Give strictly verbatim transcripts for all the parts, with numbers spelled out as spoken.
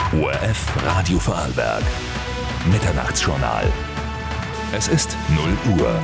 O R F Radio Vorarlberg. Mitternachtsjournal. Es ist null Uhr.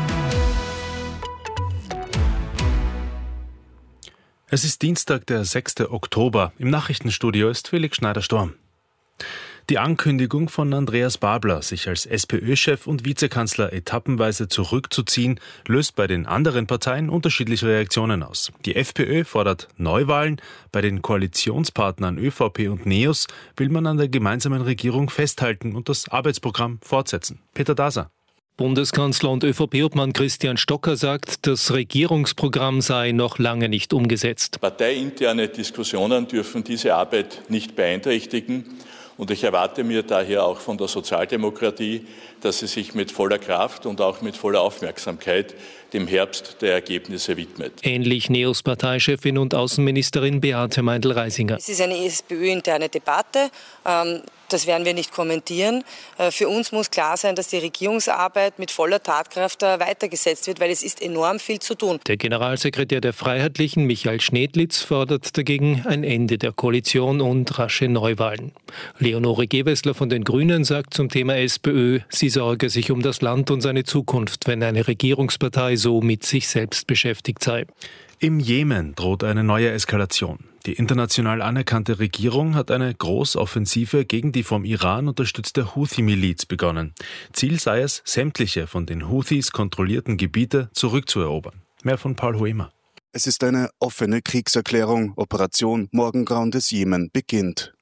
Es ist Dienstag, der sechster Oktober. Im Nachrichtenstudio ist Felix Schneider-Storm. Die Ankündigung von Andreas Babler, sich als SPÖ-Chef und Vizekanzler etappenweise zurückzuziehen, löst bei den anderen Parteien unterschiedliche Reaktionen aus. Die FPÖ fordert Neuwahlen. Bei den Koalitionspartnern ÖVP und NEOS will man an der gemeinsamen Regierung festhalten und das Arbeitsprogramm fortsetzen. Peter Daser. Bundeskanzler und ÖVP-Obmann Christian Stocker sagt, das Regierungsprogramm sei noch lange nicht umgesetzt. Parteiinterne Diskussionen dürfen diese Arbeit nicht beeinträchtigen. Und ich erwarte mir daher auch von der Sozialdemokratie, dass sie sich mit voller Kraft und auch mit voller Aufmerksamkeit dem Herbst der Ergebnisse widmet. Ähnlich NEOS-Parteichefin und Außenministerin Beate Meindl-Reisinger. Es ist eine SPÖ-interne Debatte. Das werden wir nicht kommentieren. Für uns muss klar sein, dass die Regierungsarbeit mit voller Tatkraft weitergesetzt wird, weil es ist enorm viel zu tun. Der Generalsekretär der Freiheitlichen, Michael Schnedlitz, fordert dagegen ein Ende der Koalition und rasche Neuwahlen. Leonore Gewessler von den Grünen sagt zum Thema SPÖ, sie sorge sich um das Land und seine Zukunft, wenn eine Regierungspartei so mit sich selbst beschäftigt sei. Im Jemen droht eine neue Eskalation. Die international anerkannte Regierung hat eine Großoffensive gegen die vom Iran unterstützte Houthi-Miliz begonnen. Ziel sei es, sämtliche von den Houthis kontrollierten Gebiete zurückzuerobern. Mehr von Paul Hoemer. Es ist eine offene Kriegserklärung. Operation Morgengrauen des Jemen beginnt.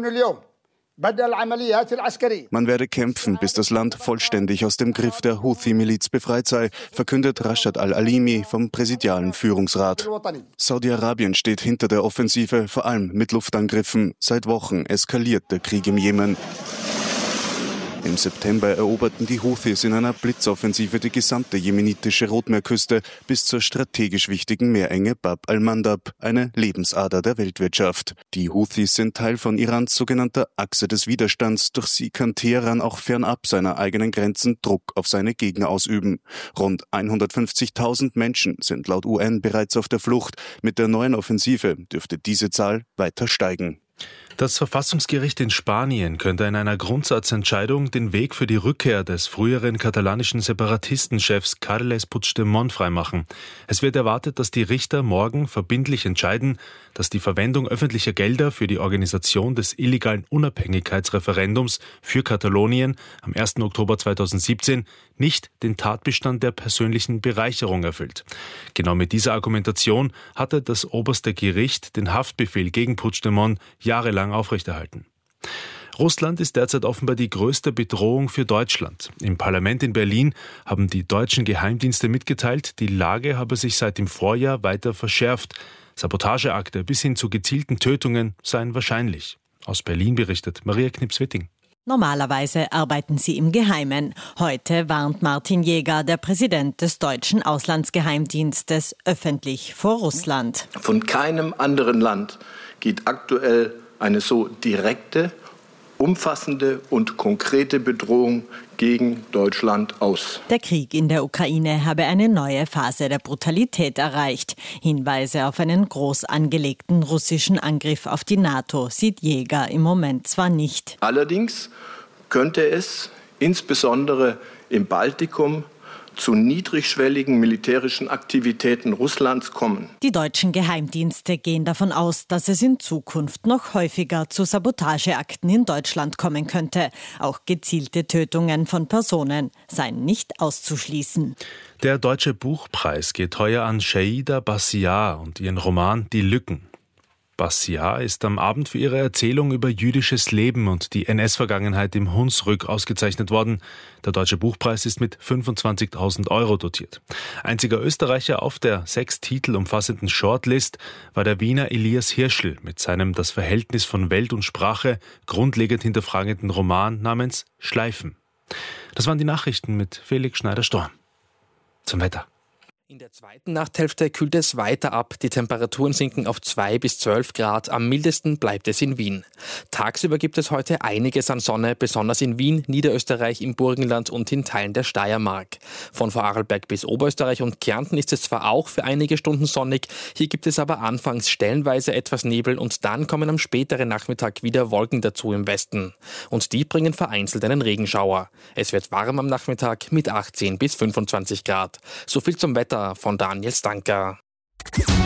Man werde kämpfen, bis das Land vollständig aus dem Griff der Houthi-Miliz befreit sei, verkündet Rashad al-Alimi vom präsidialen Führungsrat. Saudi-Arabien steht hinter der Offensive, vor allem mit Luftangriffen. Seit Wochen eskaliert der Krieg im Jemen. Im September eroberten die Houthis in einer Blitzoffensive die gesamte jemenitische Rotmeerküste bis zur strategisch wichtigen Meerenge Bab al-Mandab, eine Lebensader der Weltwirtschaft. Die Houthis sind Teil von Irans sogenannter Achse des Widerstands. Durch sie kann Teheran auch fernab seiner eigenen Grenzen Druck auf seine Gegner ausüben. Rund hundertfünfzigtausend Menschen sind laut U N bereits auf der Flucht. Mit der neuen Offensive dürfte diese Zahl weiter steigen. Das Verfassungsgericht in Spanien könnte in einer Grundsatzentscheidung den Weg für die Rückkehr des früheren katalanischen Separatistenchefs Carles Puigdemont freimachen. Es wird erwartet, dass die Richter morgen verbindlich entscheiden, dass die Verwendung öffentlicher Gelder für die Organisation des illegalen Unabhängigkeitsreferendums für Katalonien am ersten Oktober zweitausendsiebzehn nicht den Tatbestand der persönlichen Bereicherung erfüllt. Genau mit dieser Argumentation hatte das oberste Gericht den Haftbefehl gegen Puigdemont jahrelang aufrechterhalten. Russland ist derzeit offenbar die größte Bedrohung für Deutschland. Im Parlament in Berlin haben die deutschen Geheimdienste mitgeteilt, die Lage habe sich seit dem Vorjahr weiter verschärft. Sabotageakte bis hin zu gezielten Tötungen seien wahrscheinlich. Aus Berlin berichtet Maria Knips-Witting. Normalerweise arbeiten sie im Geheimen. Heute warnt Martin Jäger, der Präsident des deutschen Auslandsgeheimdienstes, öffentlich vor Russland. Von keinem anderen Land geht aktuell eine so direkte, umfassende und konkrete Bedrohung gegen Deutschland aus. Der Krieg in der Ukraine habe eine neue Phase der Brutalität erreicht. Hinweise auf einen groß angelegten russischen Angriff auf die NATO sieht Jäger im Moment zwar nicht. Allerdings könnte es insbesondere im Baltikum zu niedrigschwelligen militärischen Aktivitäten Russlands kommen. Die deutschen Geheimdienste gehen davon aus, dass es in Zukunft noch häufiger zu Sabotageakten in Deutschland kommen könnte. Auch gezielte Tötungen von Personen seien nicht auszuschließen. Der Deutsche Buchpreis geht heuer an Shaida Bassiar und ihren Roman Die Lücken. Bassiar ist am Abend für ihre Erzählung über jüdisches Leben und die N S-Vergangenheit im Hunsrück ausgezeichnet worden. Der Deutsche Buchpreis ist mit fünfundzwanzigtausend Euro dotiert. Einziger Österreicher auf der sechs Titel umfassenden Shortlist war der Wiener Elias Hirschl mit seinem das Verhältnis von Welt und Sprache grundlegend hinterfragenden Roman namens Schleifen. Das waren die Nachrichten mit Felix Schneider-Storm. Zum Wetter. In der zweiten Nachthälfte kühlt es weiter ab. Die Temperaturen sinken auf zwei bis zwölf Grad. Am mildesten bleibt es in Wien. Tagsüber gibt es heute einiges an Sonne, besonders in Wien, Niederösterreich, im Burgenland und in Teilen der Steiermark. Von Vorarlberg bis Oberösterreich und Kärnten ist es zwar auch für einige Stunden sonnig, hier gibt es aber anfangs stellenweise etwas Nebel und dann kommen am späteren Nachmittag wieder Wolken dazu im Westen. Und die bringen vereinzelt einen Regenschauer. Es wird warm am Nachmittag mit achtzehn bis fünfundzwanzig Grad. So viel zum Wetter von Daniel Stanker.